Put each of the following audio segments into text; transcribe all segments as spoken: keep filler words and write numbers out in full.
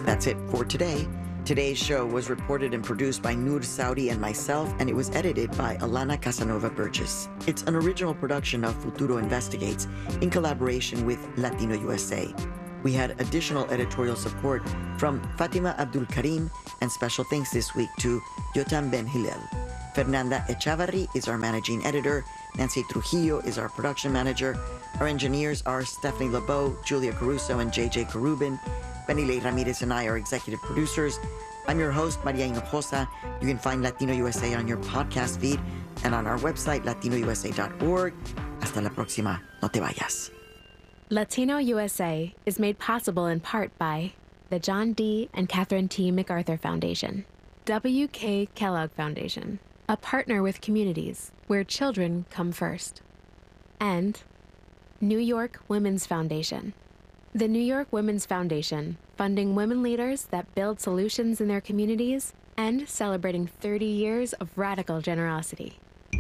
That's it for today. Today's show was reported and produced by Noor Saudi and myself, and it was edited by Alana Casanova Burgess. It's an original production of Futuro Investigates in collaboration with Latino U S A. We had additional editorial support from Fatima Abdul Karim, and special thanks this week to Yotam Ben Hillel. Fernanda Echavarri is our managing editor. Nancy Trujillo is our production manager. Our engineers are Stephanie LeBeau, Julia Caruso, and J J Karubin. Benile Ramirez and I are executive producers. I'm your host, Maria Hinojosa. You can find Latino U S A on your podcast feed and on our website, latino u s a dot org. Hasta la próxima. No te vayas. Latino U S A is made possible in part by the John D. and Catherine T. MacArthur Foundation, W K. Kellogg Foundation, a partner with communities where children come first, and New York Women's Foundation. The New York Women's Foundation, funding women leaders that build solutions in their communities and celebrating thirty years of radical generosity.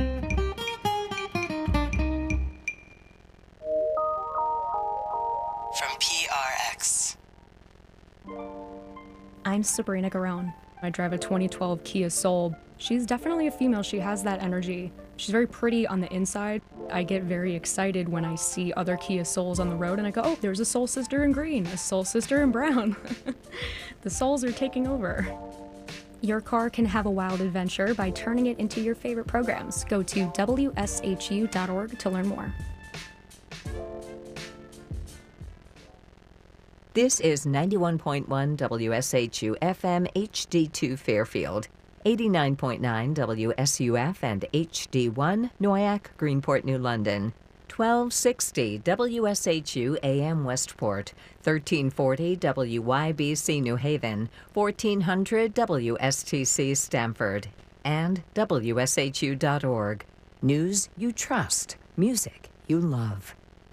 From P R X. I'm Sabrina Garone. I drive a twenty twelve Kia Soul. She's definitely a female. She has that energy. She's very pretty on the inside. I get very excited when I see other Kia Souls on the road and I go, oh, there's a Soul Sister in green, a Soul Sister in brown. The Souls are taking over. Your car can have a wild adventure by turning it into your favorite programs. Go to w s h u dot org to learn more. This is ninety-one point one W S H U F M H D two Fairfield, eighty-nine point nine W S U F and H D one Noyac, Greenport, New London, twelve sixty W S H U A M Westport, thirteen forty W Y B C New Haven, fourteen hundred W S T C Stamford, and W S H U dot org. News you trust, music you love.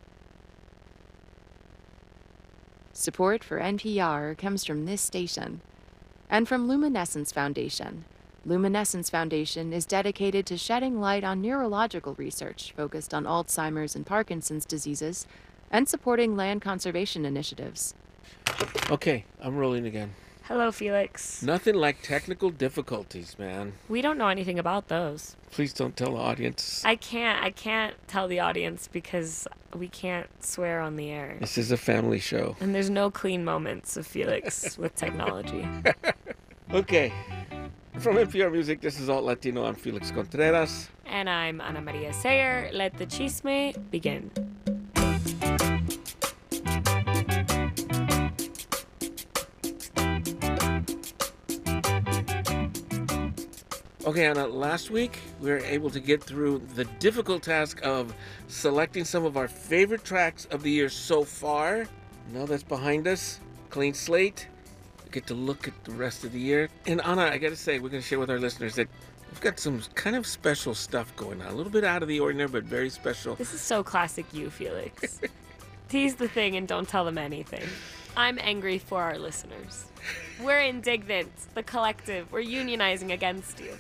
Support for N P R comes from this station and from Luminescence Foundation. Luminescence Foundation is dedicated to shedding light on neurological research focused on Alzheimer's and Parkinson's diseases and supporting land conservation initiatives. Okay, I'm rolling again. Hello, Felix. Nothing like technical difficulties, man. We don't know anything about those. Please don't tell the audience. I can't. I can't tell the audience because we can't swear on the air. This is a family show. And there's no clean moments of Felix with technology. Okay. From N P R Music, this is Alt Latino. I'm Felix Contreras. And I'm Ana Maria Sayer. Let the chisme begin. Okay, Anna, last week we were able to get through the difficult task of selecting some of our favorite tracks of the year so far. Now that's behind us, clean slate, we get to look at the rest of the year. And Anna, I gotta say, we're gonna share with our listeners that we've got some kind of special stuff going on. A little bit out of the ordinary, but very special. This is so classic you, Felix. Tease the thing and don't tell them anything. I'm angry for our listeners. We're indignant, the collective. We're unionizing against you.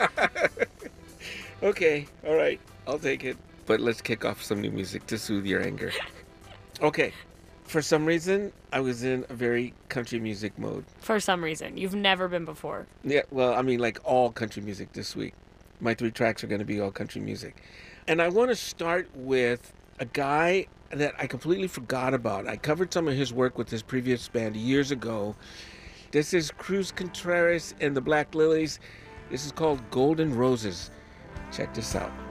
Okay, all right, I'll take it. But let's kick off some new music to soothe your anger. Okay, for some reason, I was in a very country music mode. For some reason. You've never been before. Yeah, well, I mean, like all country music this week. My three tracks are going to be all country music. And I want to start with a guy that I completely forgot about. I covered some of his work with his previous band years ago. This is Cruz Contreras and the Black Lilies. This is called Golden Roses. Check this out.